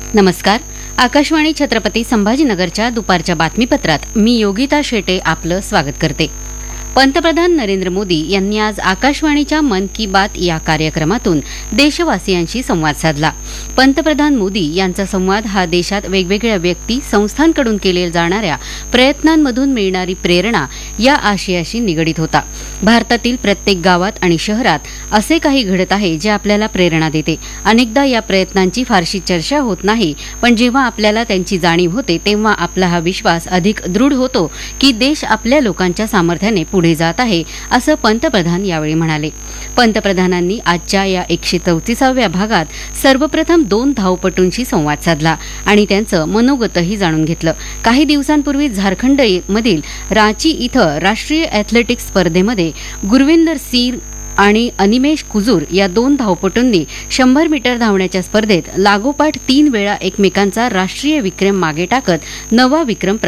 नमस्कार. आकाशवाणी छत्रपती संभाजीनगरच्या दुपारच्या बातमीपत्रात मी योगिता शेटे आपलं स्वागत करते. पंतप्रधान नरेंद्र मोदी यांनी आज आकाशवाणीच्या मन की बात या कार्यक्रमातून देशवासियांशी संवाद साधला. पंतप्रधान मोदी यांचा संवाद हा देशात वेगवेगळ्या व्यक्ती संस्थांकडून केल्या जाणाऱ्या प्रयत्नांमधून मिळणारी प्रेरणा या आशयाशी निगडीत होता. भारतातील प्रत्येक गावात आणि शहरात असे काही घडत आहे जे आपल्याला प्रेरणा देते. अनेकदा या प्रयत्नांची फारशी चर्चा होत नाही, पण जेव्हा आपल्याला त्यांची जाणीव होते तेव्हा आपला हा विश्वास अधिक दृढ होतो की देश आपल्या लोकांच्या सामर्थ्याने पुढे जात आहे, असं पंतप्रधान यावेळी म्हणाले. पंतप्रधानांनी आजच्या या 134व्या भागात सर्वप्रथम 2 धावपटूंशी संवाद साधला आणि त्यांचं मनोगतही जाणून घेतलं. काही दिवसांपूर्वी झारखंडमधील रांची इथं राष्ट्रीय अॅथलेटिक्स स्पर्धेमध्ये गुरविंदर सिंग आणि अनिमेश कुजूर या 2 धावपटूंनी 100 मीटर धावण्याच्या स्पर्धेत लागोपाठ 3 वेळा एकमेकांचा राष्ट्रीय विक्रम मागे टाकत नवा विक्रम